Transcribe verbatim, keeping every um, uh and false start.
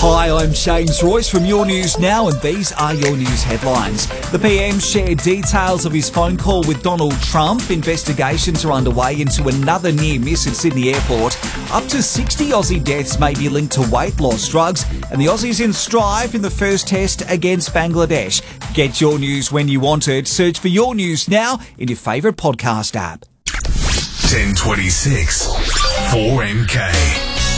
Hi, I'm James Royce from Your News Now, and these are your news headlines. The P M shared details of his phone call with Donald Trump. Investigations are underway into another near miss at Sydney Airport. Up to sixty Aussie deaths may be linked to weight loss drugs, and the Aussies in strife in the first test against Bangladesh. Get your news when you want it. Search for Your News Now in your favourite podcast app. ten twenty-six, four M K.